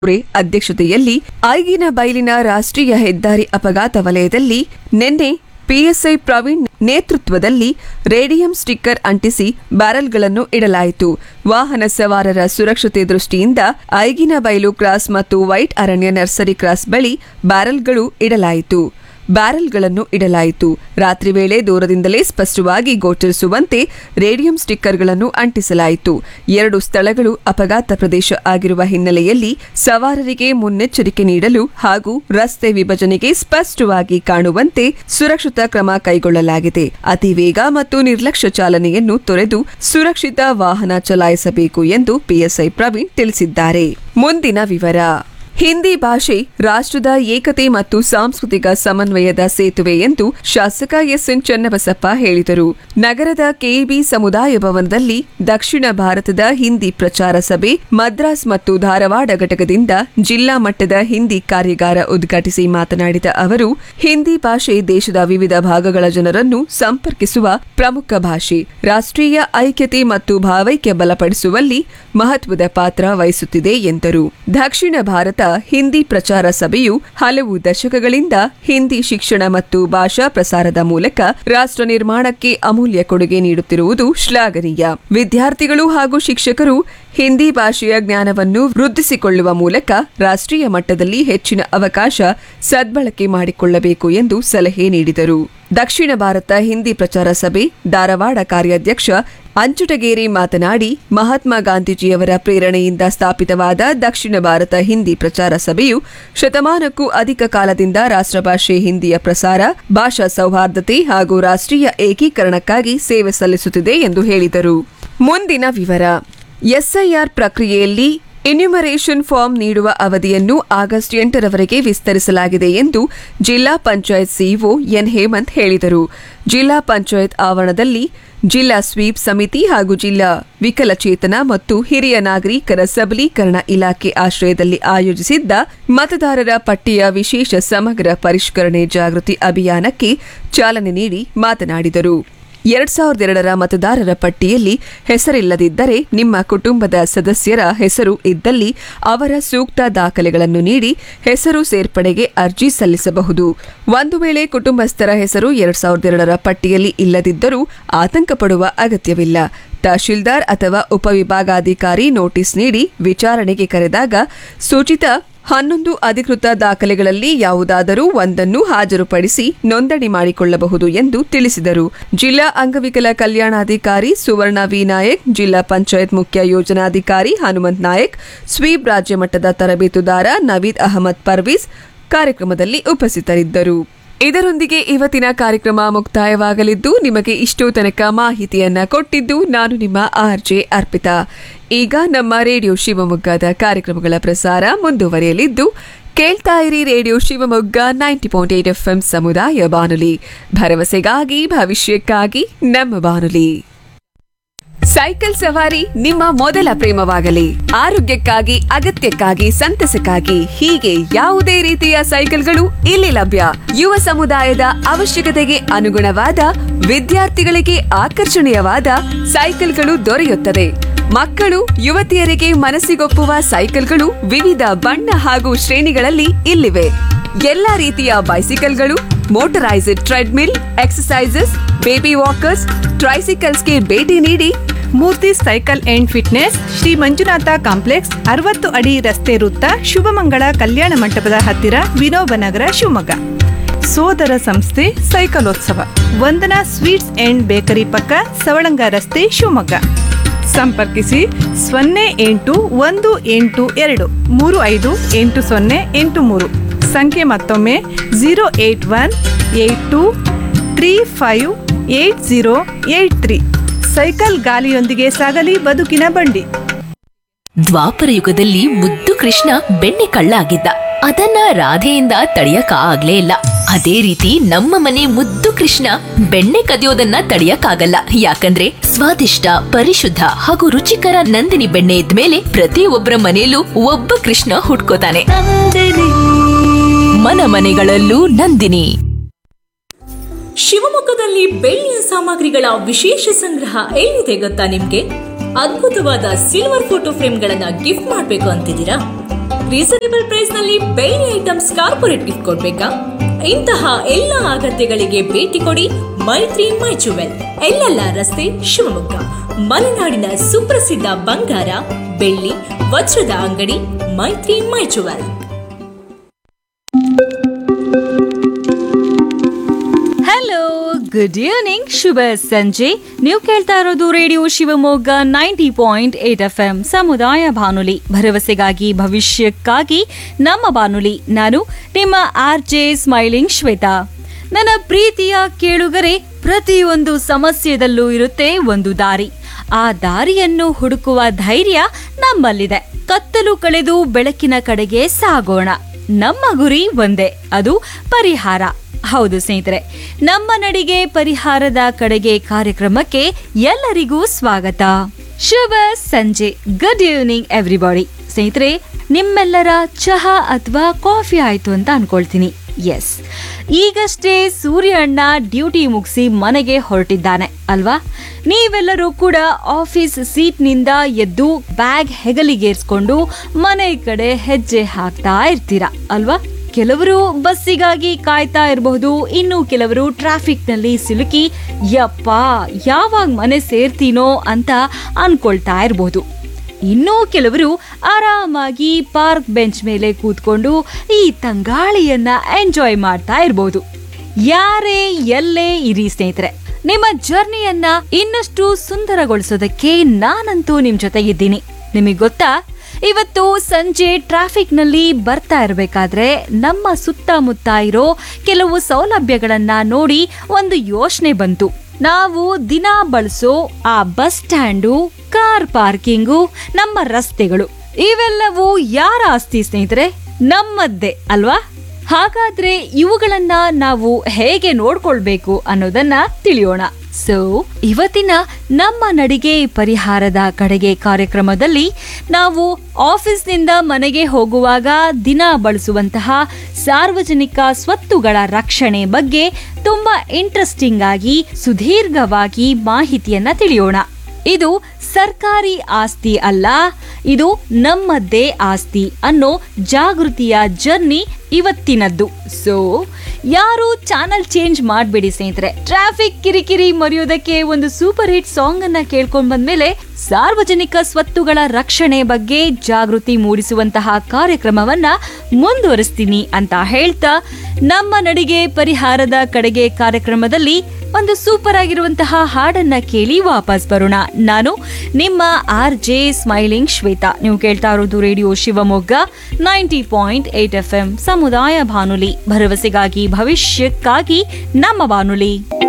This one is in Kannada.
ಅಧ್ಯಕ್ಷತೆಯಲ್ಲಿ ಐಗಿನ ಬೈಲಿನ ರಾಷ್ಟ್ರೀಯ ಹೆದ್ದಾರಿ ಅಪಘಾತ ವಲಯದಲ್ಲಿ ನಿನ್ನೆ ಪಿಎಸ್ಐ ಪ್ರವೀಣ್ ನೇತೃತ್ವದಲ್ಲಿ ರೇಡಿಯಂ ಸ್ಟಿಕ್ಕರ್ ಅಂಟಿಸಿ ಬ್ಯಾರೆಲ್ಗಳನ್ನು ಇಡಲಾಯಿತು. ವಾಹನ ಸವಾರರ ಸುರಕ್ಷತೆ ದೃಷ್ಟಿಯಿಂದ ಐಗಿನ ಬೈಲು ಕ್ರಾಸ್ ಮತ್ತು ವೈಟ್ ಅರಣ್ಯ ನರ್ಸರಿ ಕ್ರಾಸ್ ಬಳಿ ಬ್ಯಾರೆಲ್ಗಳನ್ನು ಇಡಲಾಯಿತು. ರಾತ್ರಿ ವೇಳೆ ದೂರದಿಂದಲೇ ಸ್ಪಷ್ಟವಾಗಿ ಗೋಚರಿಸುವಂತೆ ರೇಡಿಯಂ ಸ್ಟಿಕ್ಕರ್ಗಳನ್ನು ಅಂಟಿಸಲಾಯಿತು. 2 ಸ್ಥಳಗಳು ಅಪಘಾತ ಪ್ರದೇಶ ಆಗಿರುವ ಹಿನ್ನೆಲೆಯಲ್ಲಿ ಸವಾರರಿಗೆ ಮುನ್ನೆಚ್ಚರಿಕೆ ನೀಡಲು ಹಾಗೂ ರಸ್ತೆ ವಿಭಜನೆಗೆ ಸ್ಪಷ್ಟವಾಗಿ ಕಾಣುವಂತೆ ಸುರಕ್ಷತಾ ಕ್ರಮ ಕೈಗೊಳ್ಳಲಾಗಿದೆ. ಅತಿ ವೇಗ ಮತ್ತು ನಿರ್ಲಕ್ಷ್ಯ ಚಾಲನೆಯನ್ನು ತೊರೆದು ಸುರಕ್ಷಿತ ವಾಹನ ಚಲಾಯಿಸಬೇಕು ಎಂದು ಪಿಎಸ್ಐ ಪ್ರವೀಣ್ ತಿಳಿಸಿದ್ದಾರೆ. ಮುಂದಿನ ವಿವರ. ಹಿಂದಿ ಭಾಷೆ ರಾಷ್ಟ್ರದ ಏಕತೆ ಮತ್ತು ಸಾಂಸ್ಕೃತಿಕ ಸಮನ್ವಯದ ಸೇತುವೆ ಎಂದು ಶಾಸಕ ಎಸ್ಎನ್ ಚನ್ನಬಸಪ್ಪ ಹೇಳಿದರು. ನಗರದ ಕೆಇಬಿ ಸಮುದಾಯ ಭವನದಲ್ಲಿ ದಕ್ಷಿಣ ಭಾರತದ ಹಿಂದಿ ಪ್ರಚಾರ ಸಭೆ ಮದ್ರಾಸ್ ಮತ್ತು ಧಾರವಾಡ ಘಟಕದಿಂದ ಜಿಲ್ಲಾ ಮಟ್ಟದ ಹಿಂದಿ ಕಾರ್ಯಾಗಾರ ಉದ್ಘಾಟಿಸಿ ಮಾತನಾಡಿದ ಅವರು, ಹಿಂದಿ ಭಾಷೆ ದೇಶದ ವಿವಿಧ ಭಾಗಗಳ ಜನರನ್ನು ಸಂಪರ್ಕಿಸುವ ಪ್ರಮುಖ ಭಾಷೆ. ರಾಷ್ಟ್ರೀಯ ಐಕ್ಯತೆ ಮತ್ತು ಭಾವೈಕ್ಯ ಬಲಪಡಿಸುವಲ್ಲಿ ಮಹತ್ವದ ಪಾತ್ರ ವಹಿಸುತ್ತಿದೆ ಎಂದರು. ದಕ್ಷಿಣ ಭಾರತ ಹಿಂದಿ ಪ್ರಚಾರ ಸಭೆಯು ಹಲವು ದಶಕಗಳಿಂದ ಹಿಂದಿ ಶಿಕ್ಷಣ ಮತ್ತು ಭಾಷಾ ಪ್ರಸಾರದ ಮೂಲಕ ರಾಷ್ಟ್ರ ನಿರ್ಮಾಣಕ್ಕೆ ಅಮೂಲ್ಯ ಕೊಡುಗೆ ನೀಡುತ್ತಿರುವುದು ಶ್ಲಾಘನೀಯ. ವಿದ್ಯಾರ್ಥಿಗಳು ಹಾಗೂ ಶಿಕ್ಷಕರು ಹಿಂದಿ ಭಾಷೆಯ ಜ್ಞಾನವನ್ನು ವೃದ್ಧಿಸಿಕೊಳ್ಳುವ ಮೂಲಕ ರಾಷ್ಟ್ರೀಯ ಮಟ್ಟದಲ್ಲಿ ಹೆಚ್ಚಿನ ಅವಕಾಶ ಸದ್ಬಳಕೆ ಮಾಡಿಕೊಳ್ಳಬೇಕು ಎಂದು ಸಲಹೆ ನೀಡಿದರು. ದಕ್ಷಿಣ ಭಾರತ ಹಿಂದಿ ಪ್ರಚಾರ ಸಭೆ ಧಾರವಾಡ ಕಾರ್ಯಾಧ್ಯಕ್ಷ ಅಂಚುಟಗೇರಿ ಮಾತನಾಡಿ, ಮಹಾತ್ಮ ಗಾಂಧೀಜಿಯವರ ಪ್ರೇರಣೆಯಿಂದ ಸ್ಥಾಪಿತವಾದ ದಕ್ಷಿಣ ಭಾರತ ಹಿಂದಿ ಪ್ರಚಾರ ಸಭೆಯು ಶತಮಾನಕ್ಕೂ ಅಧಿಕ ಕಾಲದಿಂದ ರಾಷ್ಟ್ರಭಾಷೆ ಹಿಂದಿಯ ಪ್ರಸಾರ, ಭಾಷಾ ಸೌಹಾರ್ದತೆ ಹಾಗೂ ರಾಷ್ಟ್ರೀಯ ಏಕೀಕರಣಕ್ಕಾಗಿ ಸೇವೆ ಸಲ್ಲಿಸುತ್ತಿದೆ ಎಂದು ಹೇಳಿದರು. ಮುಂದಿನ ವಿವರ. ಎಸ್ಐಆರ್ ಪ್ರಕ್ರಿಯೆಯಲ್ಲಿ ಎನ್ಯುಮರೇಷನ್ ಫಾರ್ಮ್ ನೀಡುವ ಅವಧಿಯನ್ನು ಆಗಸ್ಟ್ 8ರವರೆಗೆ ವಿಸ್ತರಿಸಲಾಗಿದೆ ಎಂದು ಜಿಲ್ಲಾ ಪಂಚಾಯತ್ ಸಿಇಒ ಎನ್ ಹೇಮಂತ್ ಹೇಳಿದರು. ಜಿಲ್ಲಾ ಪಂಚಾಯತ್ ಆವರಣದಲ್ಲಿ ಜಿಲ್ಲಾ ಸ್ವೀಪ್ ಸಮಿತಿ ಹಾಗೂ ಜಿಲ್ಲಾ ವಿಕಲಚೇತನ ಮತ್ತು ಹಿರಿಯ ನಾಗರಿಕರ ಸಬಲೀಕರಣ ಇಲಾಖೆ ಆಶ್ರಯದಲ್ಲಿ ಆಯೋಜಿಸಿದ್ದ ಮತದಾರರ ಪಟ್ಟಿಯ ವಿಶೇಷ ಸಮಗ್ರ ಪರಿಷ್ಕರಣೆ ಜಾಗೃತಿ ಅಭಿಯಾನಕ್ಕೆ ಚಾಲನೆ ನೀಡಿ ಮಾತನಾಡಿದರು. 2002ರ ಮತದಾರರ ಪಟ್ಟಿಯಲ್ಲಿ ಹೆಸರಿಲ್ಲದಿದ್ದರೆ ನಿಮ್ಮ ಕುಟುಂಬದ ಸದಸ್ಯರ ಹೆಸರು ಇದ್ದಲ್ಲಿ ಅವರ ಸೂಕ್ತ ದಾಖಲೆಗಳನ್ನು ನೀಡಿ ಹೆಸರು ಸೇರ್ಪಡೆಗೆ ಅರ್ಜಿ ಸಲ್ಲಿಸಬಹುದು. ಒಂದು ವೇಳೆ ಕುಟುಂಬಸ್ಥರ ಹೆಸರು 2002ರ ಪಟ್ಟಿಯಲ್ಲಿ ಇಲ್ಲದಿದ್ದರೂ ಆತಂಕ ಪಡುವ ಅಗತ್ಯವಿಲ್ಲ. ತಹಶೀಲ್ದಾರ್ ಅಥವಾ ಉಪವಿಭಾಗಾಧಿಕಾರಿ ನೋಟಿಸ್ ನೀಡಿ ವಿಚಾರಣೆಗೆ ಕರೆದಾಗ ಸೂಚಿತ 11 ಅಧಿಕೃತ ದಾಖಲೆಗಳಲ್ಲಿ ಯಾವುದಾದರೂ ಒಂದನ್ನು ಹಾಜರುಪಡಿಸಿ ನೋಂದಣಿ ಮಾಡಿಕೊಳ್ಳಬಹುದು ಎಂದು ತಿಳಿಸಿದರು. ಜಿಲ್ಲಾ ಅಂಗವಿಕಲ ಕಲ್ಯಾಣಾಧಿಕಾರಿ ಸುವರ್ಣ ವಿ ನಾಯಕ್, ಜಿಲ್ಲಾ ಪಂಚಾಯತ್ ಮುಖ್ಯ ಯೋಜನಾಧಿಕಾರಿ ಹನುಮಂತ್ ನಾಯಕ್, ಸ್ವೀಪ್ ರಾಜ್ಯ ಮಟ್ಟದ ತರಬೇತುದಾರ ನವೀದ್ ಅಹಮದ್ ಪರ್ವೀಸ್ ಕಾರ್ಯಕ್ರಮದಲ್ಲಿ ಉಪಸ್ಥಿತರಿದ್ದರು. ಇದರೊಂದಿಗೆ ಇವತ್ತಿನ ಕಾರ್ಯಕ್ರಮ ಮುಕ್ತಾಯವಾಗಲಿದ್ದು, ನಿಮಗೆ ಇಷ್ಟೋ ತನಕ ಮಾಹಿತಿಯನ್ನ ಕೊಟ್ಟಿದ್ದು ನಾನು ನಿಮ್ಮ ಆರ್ಜೆ ಅರ್ಪಿತಾ. ಈಗ ನಮ್ಮ ರೇಡಿಯೋ ಶಿವಮೊಗ್ಗದ ಕಾರ್ಯಕ್ರಮಗಳ ಪ್ರಸಾರ ಮುಂದುವರಿಯಲಿದ್ದು, ಕೇಳ್ತಾ ಇರಿ ರೇಡಿಯೋ ಶಿವಮೊಗ್ಗ 90.8 FM ಸಮುದಾಯ ಬಾನುಲಿ, ಭರವಸೆಗಾಗಿ ಭವಿಷ್ಯಕ್ಕಾಗಿ ನಮ್ಮ ಬಾನುಲಿ. ಸೈಕಲ್ ಸವಾರಿ ನಿಮ್ಮ ಮೊದಲ ಪ್ರೇಮವಾಗಲಿ. ಆರೋಗ್ಯಕ್ಕಾಗಿ, ಅಗತ್ಯಕ್ಕಾಗಿ, ಸಂತಸಕ್ಕಾಗಿ ಹೀಗೆ ಯಾವುದೇ ರೀತಿಯ ಸೈಕಲ್ಗಳು ಇಲ್ಲಿ ಲಭ್ಯ. ಯುವ ಸಮುದಾಯದ ಅವಶ್ಯಕತೆಗೆ ಅನುಗುಣವಾದ, ವಿದ್ಯಾರ್ಥಿಗಳಿಗೆ ಆಕರ್ಷಣೀಯವಾದ ಸೈಕಲ್ಗಳು ದೊರೆಯುತ್ತದೆ. ಮಕ್ಕಳು, ಯುವತಿಯರಿಗೆ ಮನಸ್ಸಿಗೊಪ್ಪುವ ಸೈಕಲ್ಗಳು ವಿವಿಧ ಬಣ್ಣ ಹಾಗೂ ಶ್ರೇಣಿಗಳಲ್ಲಿ ಇಲ್ಲಿವೆ. ಎಲ್ಲಾ ರೀತಿಯ ಬೈಸಿಕಲ್ಗಳು, motorised treadmill, exercises, baby walkers, ಟ್ರೈಸಿಕಲ್ಸ್ಗೆ ಭೇಟಿ ನೀಡಿ. ಮೂರ್ತಿ cycle and fitness, Shri Manjunatha complex, 60 ಅಡಿ ರಸ್ತೆ ವೃತ್ತ, ಶುಭಮಂಗಳ ಕಲ್ಯಾಣ ಮಂಟಪದ ಹತ್ತಿರ, ವಿನೋಬನಗರ, ಶಿವಮೊಗ್ಗ. ಸೋದರ ಸಂಸ್ಥೆ ಸೈಕಲೋತ್ಸವ, ವಂದನಾ ಸ್ವೀಟ್ಸ್ ಅಂಡ್ ಬೇಕರಿ ಪಕ್ಕ, ಸವಳಂಗ ರಸ್ತೆ, ಶಿವಮೊಗ್ಗ. ಸಂಪರ್ಕಿಸಿ 081823580883. ಸಂಖ್ಯೆ ಮತ್ತೊಮ್ಮೆ 08182358083. ಸೈಕಲ್ ಗಾಲಿಯೊಂದಿಗೆ ಸಾಗಲಿ ಬದುಕಿನ ಬಂಡಿ. ದ್ವಾಪರ ಯುಗದಲ್ಲಿ ಮುದ್ದು ಕೃಷ್ಣ ಬೆಣ್ಣೆ ಕಳ್ಳ ಆಗಿದ್ದ. ಅದನ್ನ ರಾಧೆಯಿಂದ ತಡೆಯಕ್ಕಾಗ್ಲೇ ಇಲ್ಲ. ಅದೇ ರೀತಿ ನಮ್ಮ ಮನೆ ಮುದ್ದು ಕೃಷ್ಣ ಬೆಣ್ಣೆ ಕದಿಯೋದನ್ನ ತಡೆಯಕ್ಕಾಗಲ್ಲ. ಯಾಕಂದ್ರೆ ಸ್ವಾದಿಷ್ಟ, ಪರಿಶುದ್ಧ ಹಾಗೂ ರುಚಿಕರ ನಂದಿನಿ ಬೆಣ್ಣೆ ಇದ್ಮೇಲೆ ಪ್ರತಿಯೊಬ್ಬರ ಮನೆಯಲ್ಲೂ ಒಬ್ಬ ಕೃಷ್ಣ ಹುಟ್ಕೋತಾನೆ. ಮನ ಮನೆಗಳಲ್ಲೂ ನಂದಿನಿ. ಶಿವಮೊಗ್ಗದಲ್ಲಿ ಬೆಳ್ಳಿಯ ಸಾಮಗ್ರಿಗಳ ವಿಶೇಷ ಸಂಗ್ರಹ ಎಲ್ಲಿದೆ ಗೊತ್ತಾ ನಿಮ್ಗೆ? ಅದ್ಭುತವಾದ ಸಿಲ್ವರ್ ಫೋಟೋ ಫ್ರೇಮ್ಗಳನ್ನ ಗಿಫ್ಟ್ ಮಾಡಬೇಕು ಅಂತಿದ್ದೀರಾ? ರೀಸನೇಬಲ್ ಪ್ರೈಸ್ ನಲ್ಲಿ ಬೇರೆ ಐಟಮ್ಸ್ ಕಾರ್ಪೊರೇಟ್ ಗಿಫ್ಟ್ ಕೊಡ್ಬೇಕಾ? ಇಂತಹ ಎಲ್ಲ ಅಗತ್ಯಗಳಿಗೆ ಭೇಟಿ ಕೊಡಿ ಮೈತ್ರಿ ಮೈ ಜುವೆಲ್, ಎಲ್ಲೆಲ್ಲ ರಸ್ತೆ, ಶಿವಮೊಗ್ಗ. ಮಲೆನಾಡಿನ ಸುಪ್ರಸಿದ್ಧ ಬಂಗಾರ, ಬೆಳ್ಳಿ, ವಜ್ರದ ಅಂಗಡಿ ಮೈತ್ರಿ ಮೈ ಜುವೆಲ್. ಹಲೋ, ಗುಡ್ ಈವ್ನಿಂಗ್, ಶುಭ ಸಂಜೆ. ನೀವು ಕೇಳ್ತಾ ಇರೋದು ರೇಡಿಯೋ ಶಿವಮೊಗ್ಗ 90.8 FM ಸಮುದಾಯ ಬಾನುಲಿ, ಭರವಸೆಗಾಗಿ ಭವಿಷ್ಯಕ್ಕಾಗಿ ನಮ್ಮ ಬಾನುಲಿ. ನಾನು ನಿಮ್ಮ RJ ಸ್ಮೈಲಿಂಗ್ ಶ್ವೇತಾ. ನನ್ನ ಪ್ರೀತಿಯ ಕೇಳುಗರೆ, ಪ್ರತಿಯೊಂದು ಸಮಸ್ಯೆದಲ್ಲೂ ಇರುತ್ತೆ ಒಂದು ದಾರಿ. ಆ ದಾರಿಯನ್ನು ಹುಡುಕುವ ಧೈರ್ಯ ನಮ್ಮಲ್ಲಿದೆ. ಕತ್ತಲು ಕಳೆದು ಬೆಳಕಿನ ಕಡೆಗೆ ಸಾಗೋಣ. ನಮ್ಮ ಗುರಿ ಒಂದೇ, ಅದು ಪರಿಹಾರ. ಹೌದು ಸ್ನೇಹಿತರೆ, ನಮ್ಮ ನಡಿಗೆ ಪರಿಹಾರದ ಕಡೆಗೆ ಕಾರ್ಯಕ್ರಮಕ್ಕೆ ಎಲ್ಲರಿಗೂ ಸ್ವಾಗತ. ಶುಭ ಸಂಜೆ, ಗುಡ್ ಈವ್ನಿಂಗ್ ಎವ್ರಿಬಾಡಿ. ಸ್ನೇಹಿತರೆ, ನಿಮ್ಮೆಲ್ಲರ ಚಹಾ ಅಥವಾ ಕಾಫಿ ಆಯ್ತು ಅಂತ ಅನ್ಕೊಳ್ತೀನಿ. ಎಸ್, ಈಗಷ್ಟೇ ಸೂರ್ಯ ಅಣ್ಣ ಡ್ಯೂಟಿ ಮುಗಿಸಿ ಮನೆಗೆ ಹೊರಟಿದ್ದಾನೆ ಅಲ್ವಾ? ನೀವೆಲ್ಲರೂ ಕೂಡ ಆಫೀಸ್ ಸೀಟ್ನಿಂದ ಎದ್ದು ಬ್ಯಾಗ್ ಹೆಗಲಿಗೇರ್ಸ್ಕೊಂಡು ಮನೆ ಕಡೆ ಹೆಜ್ಜೆ ಹಾಕ್ತಾ ಇರ್ತೀರಾ ಅಲ್ವಾ? ಕೆಲವರು ಬಸ್ಸಿಗಾಗಿ ಕಾಯ್ತಾ ಇರಬಹುದು, ಇನ್ನು ಕೆಲವರು ಟ್ರಾಫಿಕ್ ನಲ್ಲಿ ಸಿಲುಕಿ ಯಪ್ಪ ಯಾವಾಗ ಮನೆ ಸೇರ್ತೀನೋ ಅಂತ ಅನ್ಕೊಳ್ತಾ ಇರಬಹುದು. ಇನ್ನೂ ಕೆಲವರು ಆರಾಮಾಗಿ ಪಾರ್ಕ್ ಬೆಂಚ್ ಮೇಲೆ ಕೂತ್ಕೊಂಡು ಈ ತಂಗಾಳಿಯನ್ನ ಎಂಜಾಯ್ ಮಾಡ್ತಾ ಇರಬಹುದು. ಯಾರೇ ಎಲ್ಲೇ ಇರಿ ಸ್ನೇಹಿತರೆ, ನಿಮ್ಮ ಜರ್ನಿಯನ್ನ ಇನ್ನಷ್ಟು ಸುಂದರಗೊಳಿಸೋದಕ್ಕೆ ನಾನಂತೂ ನಿಮ್ ಜೊತೆಗಿದ್ದೀನಿ. ನಿಮಗೆ ಗೊತ್ತಾ, ಇವತ್ತು ಸಂಜೆ ಟ್ರಾಫಿಕ್ ನಲ್ಲಿ ಬರ್ತಾ ಇರಬೇಕಾದ್ರೆ ನಮ್ಮ ಸುತ್ತಮುತ್ತ ಇರೋ ಕೆಲವು ಸೌಲಭ್ಯಗಳನ್ನ ನೋಡಿ ಒಂದು ಯೋಚನೆ ಬಂತು. ನಾವು ದಿನ ಬಳಸೋ ಆ ಬಸ್ ಸ್ಟ್ಯಾಂಡು, ಕಾರ್ ಪಾರ್ಕಿಂಗು, ನಮ್ಮ ರಸ್ತೆಗಳು ಇವೆಲ್ಲವೂ ಯಾರ ಆಸ್ತಿ ಸ್ನೇಹಿತರೆ? ನಮ್ಮದ್ದೇ ಅಲ್ವಾ? ಹಾಗಾದ್ರೆ ಇವುಗಳನ್ನ ನಾವು ಹೇಗೆ ನೋಡ್ಕೊಳ್ಬೇಕು ಅನ್ನೋದನ್ನ ತಿಳಿಯೋಣ. ಸೊ ಇವತ್ತಿನ ನಮ್ಮ ನಡಿಗೆ ಪರಿಹಾರದ ಕಡೆಗೆ ಕಾರ್ಯಕ್ರಮದಲ್ಲಿ ನಾವು ಆಫೀಸ್ನಿಂದ ಮನೆಗೆ ಹೋಗುವಾಗ ದಿನ ಬಳಸುವಂತಹ ಸಾರ್ವಜನಿಕ ಸ್ವತ್ತುಗಳ ರಕ್ಷಣೆ ಬಗ್ಗೆ ತುಂಬಾ ಇಂಟ್ರೆಸ್ಟಿಂಗ್ ಆಗಿ ಸುದೀರ್ಘವಾಗಿ ಮಾಹಿತಿಯನ್ನ ತಿಳಿಯೋಣ. ಇದು ಸರ್ಕಾರಿ ಆಸ್ತಿ ಅಲ್ಲ, ಇದು ನಮ್ಮದೇ ಆಸ್ತಿ ಅನ್ನೋ ಜಾಗೃತಿಯ ಜರ್ನಿ ಇವತ್ತಿನದ್ದು. ಸೊ ಯಾರು ಚಾನಲ್ ಚೇಂಜ್ ಮಾಡಬೇಡಿ ಸ್ನೇಹಿತರೆ. ಟ್ರಾಫಿಕ್ ಕಿರಿಕಿರಿ ಮರೆಯೋದಕ್ಕೆ ಒಂದು ಸೂಪರ್ ಹಿಟ್ ಸಾಂಗ್ ಅನ್ನ ಕೇಳ್ಕೊಂಡ್ ಬಂದ್ಮೇಲೆ ಸಾರ್ವಜನಿಕ ಸ್ವತ್ತುಗಳ ರಕ್ಷಣೆ ಬಗ್ಗೆ ಜಾಗೃತಿ ಮೂಡಿಸುವಂತಹ ಕಾರ್ಯಕ್ರಮವನ್ನ ಮುಂದುವರಿಸ್ತೀನಿ ಅಂತ ಹೇಳ್ತಾ, ನಮ್ಮ ನಡಿಗೆ ಪರಿಹಾರದ ಕಡೆಗೆ ಕಾರ್ಯಕ್ರಮದಲ್ಲಿ ಒಂದು ಸೂಪರ್ ಆಗಿರುವಂತಹ ಹಾಡನ್ನ ಕೇಳಿ ವಾಪಸ್ ಬರೋಣ. ನಾನು ನಿಮ್ಮ RJ ಸ್ಮೈಲಿಂಗ್ ಶ್ವೇತಾ. ನೀವು ಕೇಳ್ತಾ ಇರೋದು ರೇಡಿಯೋ ಶಿವಮೊಗ್ಗ 90.8 FM ಸಮುದಾಯ ಬಾನುಲಿ, ಭರವಸೆಗಾಗಿ ಭವಿಷ್ಯಕ್ಕಾಗಿ ನಮ್ಮ ಬಾನುಲಿ.